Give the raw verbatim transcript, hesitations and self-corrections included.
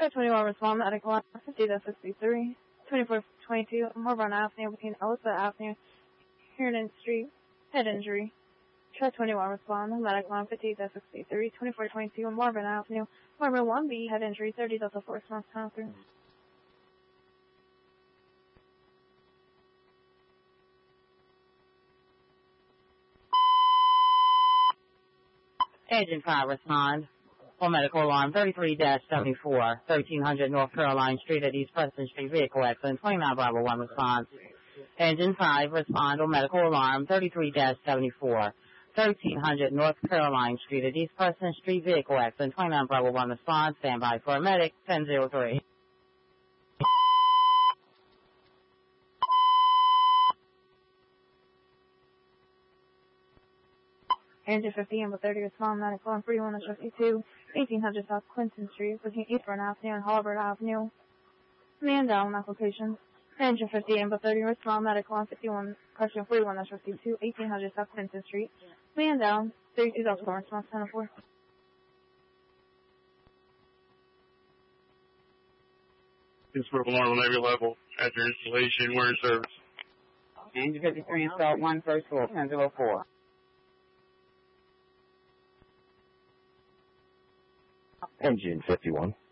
Try twenty-one, respond medical line fifty to sixty-three. twenty-four twenty-two, Morburn Avenue between Elizabeth Avenue, Herndon Street, head injury. Try twenty-one, respond medical line fifty to sixty-three. twenty-four twenty-two, Morburn Avenue, Morburn one B, head injury, thirty Delta four, response time through. Agent five, respond. For medical alarm thirty-three seventy-four, thirteen hundred North Caroline Street at East Preston Street, vehicle accident, twenty-nine Bravo one response. Engine five, respond on medical alarm thirty-three seventy-four, thirteen hundred North Caroline Street at East Preston Street, vehicle accident, twenty-nine Bravo one response. Stand by for a medic, ten oh three. Engine fifty, Amber thirty, respond medical line forty-one fifty-two, eighteen hundred South Clinton Street, between Eastbourne Avenue and Holbert Avenue. Man down application. Engine fifty, Amber thirty, respond medical line fifty-one, question forty-one fifty-two, eighteen hundred South Clinton Street. Man down, thirty-two Delta four, response ten oh four. This smoke alarm on every level at your installation. Where is service? Engine fifty-three, install one, first floor, ten oh four. Engine fifty-one.